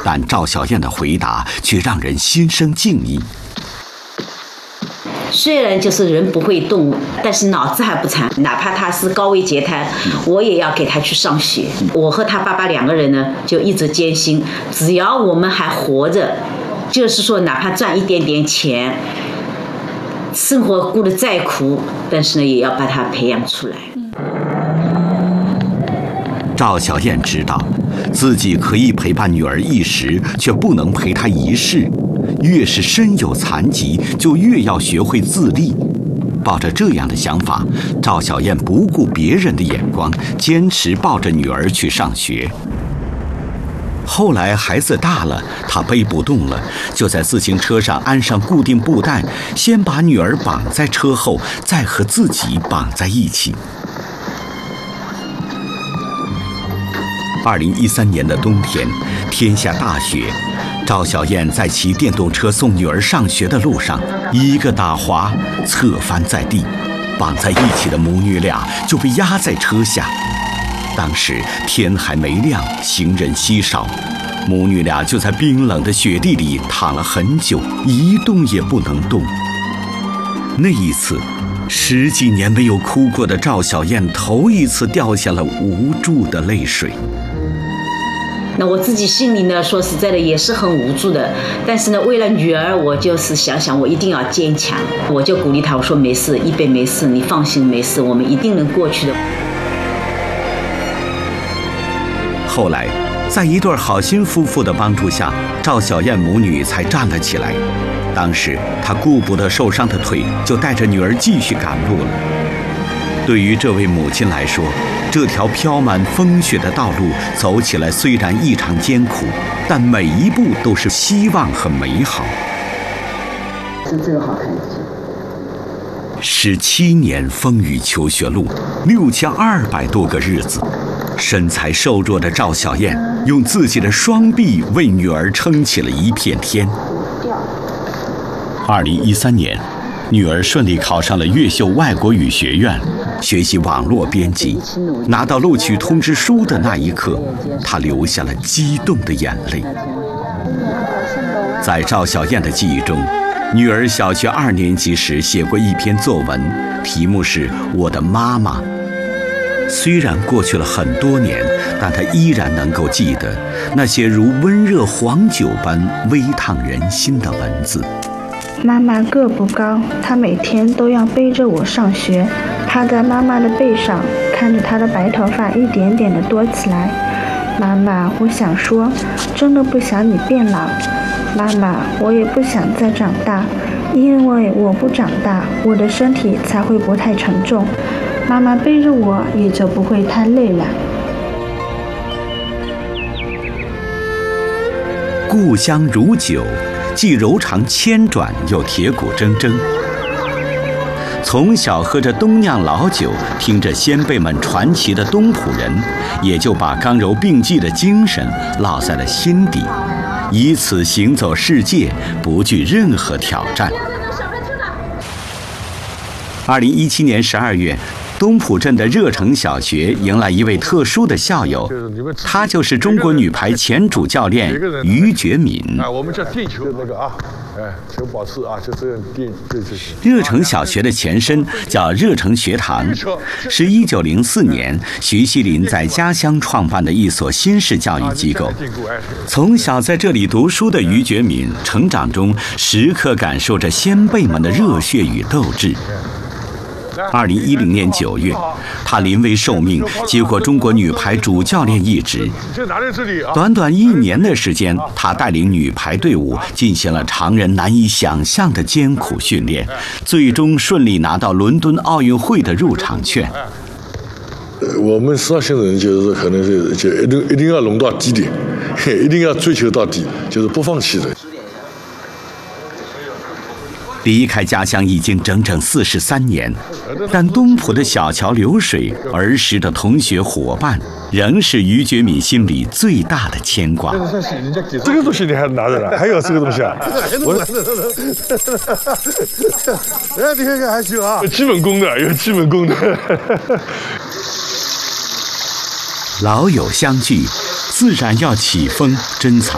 但赵小燕的回答却让人心生敬意。 虽然就是人不会动，但是脑子还不残，哪怕他是高位截瘫，我也要给他去上学。我和他爸爸2个人呢，就一直坚信，只要我们还活着，就是说哪怕赚一点点钱，生活过得再苦，但是呢，也要把他培养出来。 赵小燕知道，自己可以陪伴女儿一时，却不能陪她一世。越是身有残疾，就越要学会自立。抱着这样的想法，赵小燕不顾别人的眼光，坚持抱着女儿去上学。后来孩子大了，她背不动了，就在自行车上安上固定布带，先把女儿绑在车后，再和自己绑在一起。2013年的冬天，天下大雪，赵小燕在骑电动车送女儿上学的路上，一个打滑，侧翻在地，绑在一起的母女俩就被压在车下。当时天还没亮，行人稀少，母女俩就在冰冷的雪地里躺了很久，一动也不能动。那一次，10几年没有哭过的赵小燕头一次掉下了无助的泪水。 那我自己心里呢，说实在的也是很无助的，但是呢，为了女儿，我就是想我一定要坚强，我就鼓励她，我说没事，一杯没事，你放心，没事，我们一定能过去的。 后来，在一对好心夫妇的帮助下，赵小燕母女才站了起来。当时她顾不得受伤的腿，就带着女儿继续赶路了。对于这位母亲来说，这条飘满风雪的道路走起来虽然异常艰苦，但每一步都是希望和美好。 是这个好看 17年风雨求学路，6200多个日子，身材瘦弱的赵小燕用自己的双臂为女儿撑起了一片天。2013年，女儿顺利考上了越秀外国语学院，学习网络编辑。拿到录取通知书的那一刻，她流下了激动的眼泪。在赵小燕的记忆中，女儿小学2年级时写过一篇作文，题目是《我的妈妈》。虽然过去了很多年，但她依然能够记得那些如温热黄酒般微烫人心的文字。 妈妈个不高，她每天都要背着我上学，趴在妈妈的背上，看着她的白头发一点点的多起来。妈妈，我想说，真的不想你变老。妈妈，我也不想再长大，因为我不长大，我的身体才会不太沉重，妈妈背着我也就不会太累了。 故乡如酒，既柔肠千转，又铁骨铮铮。从小喝着东酿老酒，听着先辈们传奇的东浦人，也就把刚柔并济的精神烙在了心底，以此行走世界，不惧任何挑战。2017年12月，东浦镇的热城小学迎来一位特殊的校友，他就是中国女排前主教练于觉敏。 我们叫垫球那个啊，球保持啊，就这样垫。 热城小学的前身叫热城学堂，是1904年徐锡麟在家乡创办的一所新式教育机构。从小在这里读书的于觉敏，成长中时刻感受着先辈们的热血与斗志。2010年9月，他临危受命，接过中国女排主教练一职。短短1年的时间，他带领女排队伍进行了常人难以想象的艰苦训练，最终顺利拿到伦敦奥运会的入场券。 我们10号线的人就是说，可能是就一定要弄到底点，一定要追求到底，就是不放弃的。 离开家乡已经整整43年，但东浦的小桥流水、儿时的同学伙伴，仍是于觉敏心里最大的牵挂。 这个东西你还拿着呢？还有这个东西啊？你看还行啊，有基本功的，有基本功的。 老友相聚，自然要起风珍藏。